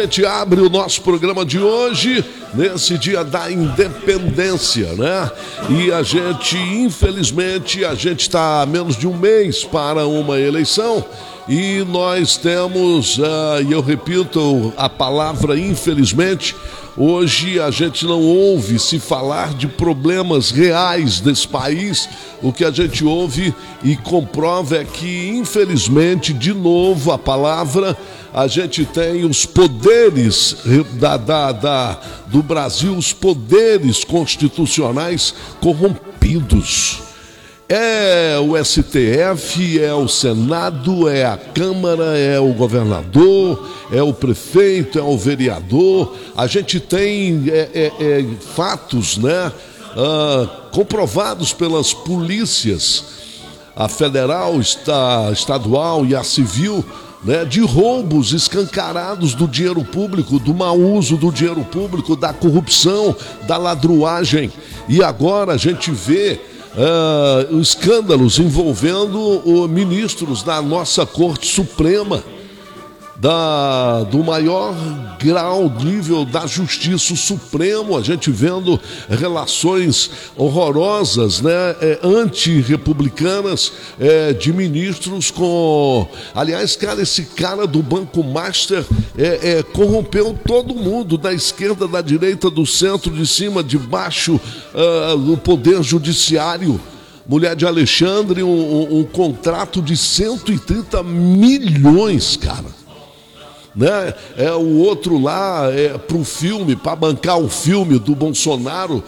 A gente abre o nosso programa de hoje, nesse dia da independência, né? E a gente, infelizmente, está a menos de um mês para uma eleição e nós temos, e eu repito a palavra infelizmente, hoje a gente não ouve se falar de problemas reais desse país. O que a gente ouve e comprova é que, infelizmente, de novo a palavra, a gente tem os poderes do Brasil, os poderes constitucionais corrompidos. É o STF, é o Senado, é a Câmara, é o governador, é o prefeito, é o vereador. A gente tem fatos, né, comprovados pelas polícias, a federal, estadual e a civil, né, de roubos escancarados do dinheiro público, do mau uso do dinheiro público, da corrupção, da ladruagem. E agora a gente vê escândalos envolvendo ministros da nossa Corte Suprema, do maior grau, nível da Justiça Supremo. A gente vendo relações horrorosas, né, antirrepublicanas, de ministros com... Aliás, cara, esse cara do Banco Master corrompeu todo mundo, da esquerda, da direita, do centro, de cima, de baixo, do Poder Judiciário. Mulher de Alexandre, um contrato de 130 milhões, cara. Né? O outro lá, para o filme, para bancar o filme do Bolsonaro,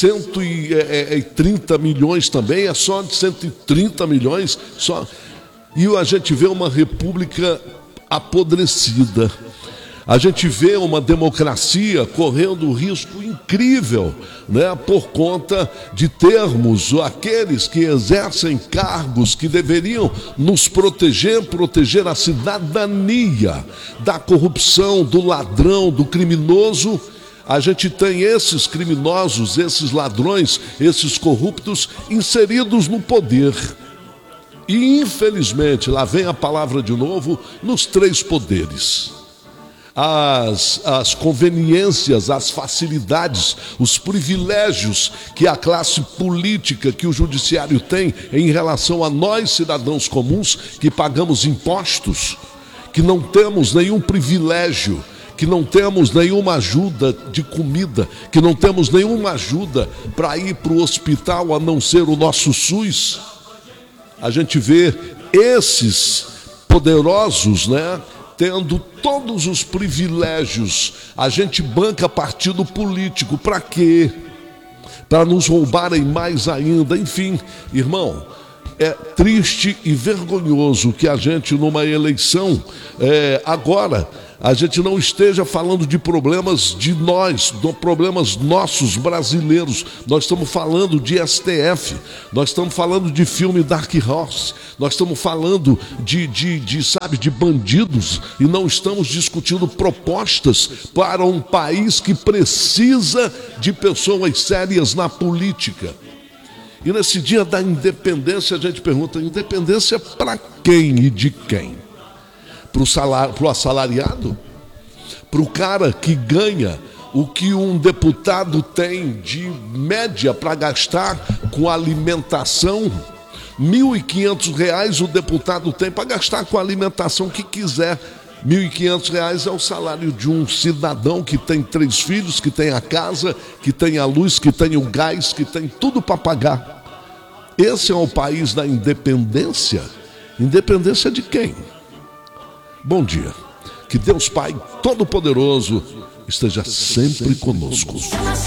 130 milhões também, é só de 130 milhões. Só. E a gente vê uma república apodrecida. A gente vê uma democracia correndo risco incrível, né, por conta de termos aqueles que exercem cargos que deveriam nos proteger a cidadania da corrupção, do ladrão, do criminoso. A gente tem esses criminosos, esses ladrões, esses corruptos inseridos no poder. E, infelizmente, lá vem a palavra de novo, nos três poderes. As conveniências, as facilidades, os privilégios que a classe política, que o judiciário tem em relação a nós, cidadãos comuns, que pagamos impostos, que não temos nenhum privilégio, que não temos nenhuma ajuda de comida, que não temos nenhuma ajuda para ir para o hospital a não ser o nosso SUS. A gente vê esses poderosos, né, tendo todos os privilégios. A gente banca partido político. Para quê? Para nos roubarem mais ainda. Enfim, irmão, é triste e vergonhoso que a gente, numa eleição, agora, a gente não esteja falando de problemas de nós, de problemas nossos, brasileiros. Nós estamos falando de STF, nós estamos falando de filme Dark Horse, nós estamos falando de bandidos, e não estamos discutindo propostas para um país que precisa de pessoas sérias na política. E nesse dia da independência a gente pergunta: independência para quem e de quem? Para o assalariado? Para o cara que ganha o que um deputado tem de média para gastar com alimentação? R$ 1.500 o deputado tem para gastar com a alimentação que quiser. R$ 1.500 é o salário de um cidadão que tem 3 filhos, que tem a casa, que tem a luz, que tem o gás, que tem tudo para pagar. Esse é o país da independência? Independência de quem? Bom dia. Que Deus Pai Todo-Poderoso esteja sempre conosco.